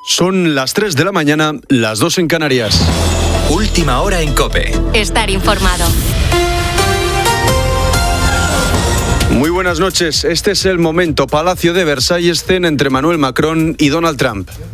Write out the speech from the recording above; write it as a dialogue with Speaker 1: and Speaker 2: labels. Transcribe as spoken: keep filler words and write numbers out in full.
Speaker 1: Son las tres de la mañana, las dos en Canarias.
Speaker 2: Última hora en COPE.
Speaker 3: Estar informado.
Speaker 1: Muy buenas noches. Este es el momento. Palacio de Versalles, cena entre Emmanuel Macron y Donald Trump.